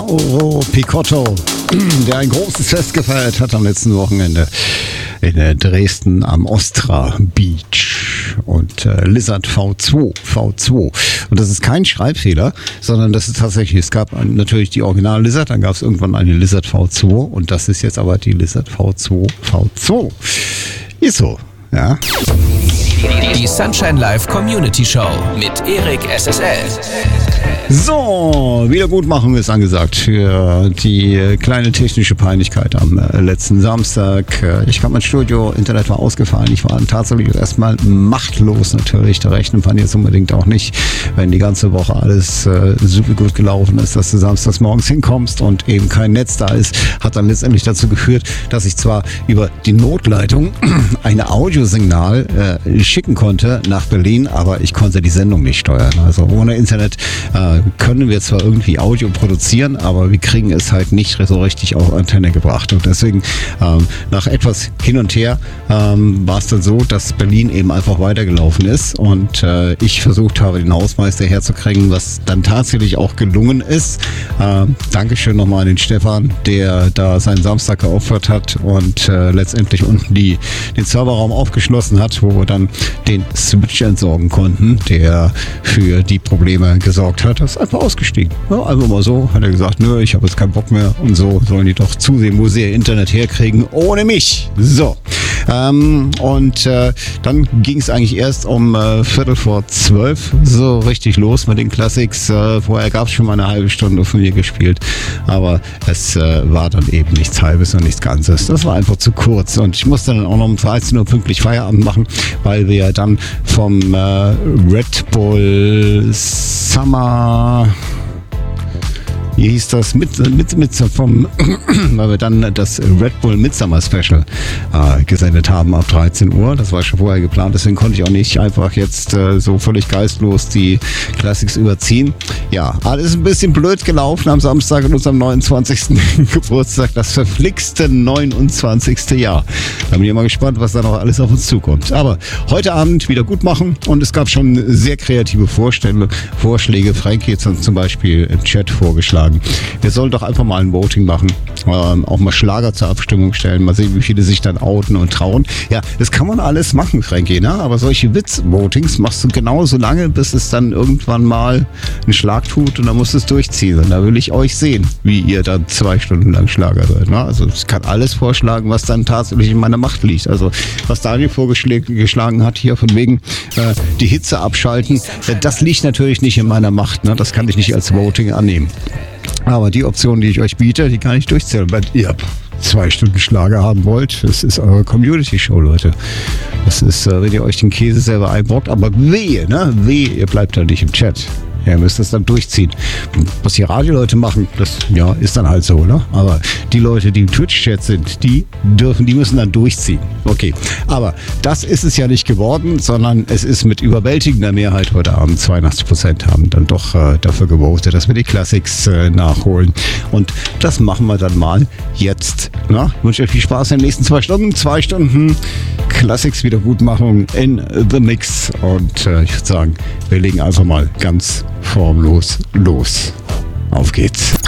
Mauro Picotto, der ein großes Fest gefeiert hat am letzten Wochenende in Dresden am Ostra Beach und Lizard V2. Und das ist kein Schreibfehler, sondern das ist tatsächlich, es gab natürlich die Original Lizard, dann gab es irgendwann eine Lizard V2 und das ist jetzt aber die Lizard V2. Ist so, ja. Die Sunshine Live Community Show mit Erik SSL. So, Wiedergutmachung ist angesagt für die kleine technische Peinlichkeit am letzten Samstag. Ich kam ins Studio, Internet war ausgefallen. Ich war tatsächlich erstmal machtlos natürlich. Da rechnet man jetzt unbedingt auch nicht, wenn die ganze Woche alles super gut gelaufen ist, dass du samstags morgens hinkommst und eben kein Netz da ist. Hat dann letztendlich dazu geführt, dass ich zwar über die Notleitung ein Audiosignal schicken konnte nach Berlin, aber ich konnte die Sendung nicht steuern. Also ohne Internet können wir zwar irgendwie Audio produzieren, aber wir kriegen es halt nicht so richtig auf Antenne gebracht. Und deswegen nach etwas hin und her war es dann so, dass Berlin eben einfach weitergelaufen ist und ich versucht habe, den Hausmeister herzukriegen, was dann tatsächlich auch gelungen ist. Dankeschön nochmal an den Stefan, der da seinen Samstag geopfert hat und letztendlich unten den Serverraum aufgeschlossen hat, wo wir dann den Switch entsorgen konnten, der für die Probleme gesorgt hat. Das ist einfach ausgestiegen. Ja, einfach mal so. Hat er gesagt, nö, ich habe jetzt keinen Bock mehr und so sollen die doch zusehen, wo sie ihr Internet herkriegen, ohne mich. So. Dann ging es eigentlich erst um 11:45 so richtig los mit den Classics. Vorher gab es schon mal eine halbe Stunde von mir gespielt, aber es war dann eben nichts Halbes und nichts Ganzes. Das war einfach zu kurz und ich musste dann auch noch um 13 Uhr pünktlich Feierabend machen, weil wir ja dann vom Red Bull Summer, wie hieß das, weil wir dann das Red Bull Midsummer Special gesendet haben ab 13 Uhr. Das war schon vorher geplant, deswegen konnte ich auch nicht einfach jetzt so völlig geistlos die Classics überziehen. Ja, alles ein bisschen blöd gelaufen am Samstag in unserem 29. Geburtstag, das verflixte 29. Jahr. Da bin ich mal gespannt, was da noch alles auf uns zukommt. Aber heute Abend wieder gut machen und es gab schon sehr kreative Vorschläge. Frankie hat zum Beispiel im Chat vorgeschlagen, wir sollen doch einfach mal ein Voting machen, auch mal Schlager zur Abstimmung stellen, mal sehen, wie viele sich dann outen und trauen. Ja, das kann man alles machen, Frankie, ne? Aber solche Witz-Votings machst du genauso lange, bis es dann irgendwann mal einen Schlag tut und dann musst du es durchziehen. Und da will ich euch sehen, wie ihr dann 2 Stunden lang Schlager hört. Ne? Also ich kann alles vorschlagen, was dann tatsächlich in meiner Macht liegt. Also was Daniel vorgeschlagen hat, hier von wegen die Hitze abschalten, das liegt natürlich nicht in meiner Macht. Ne? Das kann ich nicht als Voting annehmen. Aber die Option, die ich euch biete, die kann ich durchzählen. Wenn ihr 2 Stunden Schlager haben wollt, das ist eure Community-Show, Leute. Das ist, wenn ihr euch den Käse selber einbrockt, aber wehe, ihr bleibt da nicht im Chat. Ihr müsst das dann durchziehen. Was die Radioleute machen, das ja, ist dann halt so, ne? Aber die Leute, die im Twitch-Chat sind, die müssen dann durchziehen. Okay, aber das ist es ja nicht geworden, sondern es ist mit überwältigender Mehrheit heute Abend, 82% haben dann doch dafür gewotet, dass wir die Classics nachholen. Und das machen wir dann mal jetzt. Na? Ich wünsche euch viel Spaß in den nächsten 2 Stunden. 2 Stunden Classics Wiedergutmachung in The Mix. Und ich würde sagen, wir legen einfach mal ganz formlos los. Auf geht's.